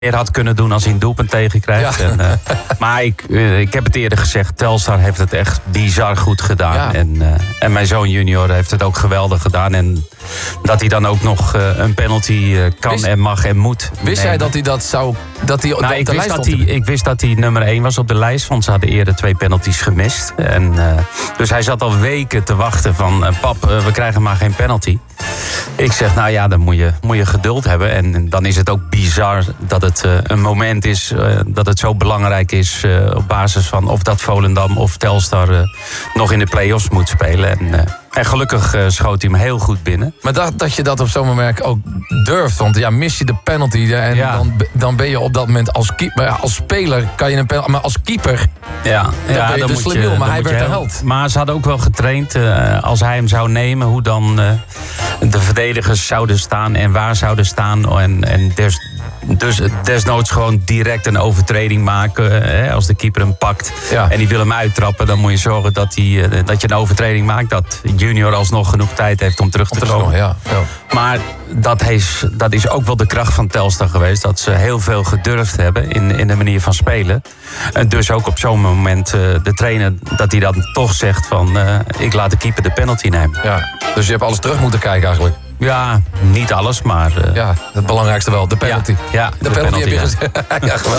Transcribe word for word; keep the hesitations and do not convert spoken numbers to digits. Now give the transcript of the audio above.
meer had kunnen doen als hij een doelpunt tegenkrijgt. Ja. En, uh, maar ik, uh, ik heb het eerder gezegd, Telstar heeft het echt bizar goed gedaan. Ja. En, uh, en mijn zoon junior heeft het ook geweldig gedaan. En dat hij dan ook nog uh, een penalty uh, kan Wist- en mag en moet Wist jij nemen. dat hij dat zou... Dat hij op Nou, de ik, wist lijst dat stond? hij, ik wist dat hij nummer één was op de lijst. Want ze hadden eerder twee penalties gemist. En, uh, dus hij zat al weken te wachten van... Uh, pap, uh, we krijgen maar geen penalty. Ik zeg, nou ja, dan moet je, moet je geduld hebben. En, en dan is het ook bizar dat het uh, een moment is... Uh, dat het zo belangrijk is uh, op basis van... of dat Volendam of Telstar uh, nog in de play-offs moet spelen. En, uh, en gelukkig uh, schoot hij hem heel goed binnen. Maar dat, dat je dat op zo'n moment ook durft. Want ja, mis je de penalty en Ja. dan, dan ben je op dat moment als keeper... Als speler kan je een penalty... Maar als keeper... Ja, ben je de moet slim jongen, maar dan hij moet werd je de heel- held. Maar ze hadden ook wel getraind, uh, als hij hem zou nemen... hoe dan uh, de verdedigers zouden staan en waar zouden staan. En, en des, dus desnoods gewoon direct een overtreding maken. Uh, hè, als de keeper hem pakt Ja. en die wil hem uittrappen... dan moet je zorgen dat, hij, uh, dat je een overtreding maakt. Dat junior alsnog genoeg tijd heeft om terug te Om te komen. komen, ja, ja. Maar dat is, dat is ook wel de kracht van Telstar geweest. Dat ze heel veel gedurfd hebben in, in de manier van spelen. En dus ook op zo'n moment uh, de trainer... dat hij dan toch zegt van... Uh, ik laat de keeper de penalty nemen. Ja. Dus je hebt alles terug moeten kijken eigenlijk. Ja, niet alles, maar... Uh, Ja, het belangrijkste wel, de penalty. Ja, ja, de, de penalty, penalty, heb je gezegd. Ja, geweldig.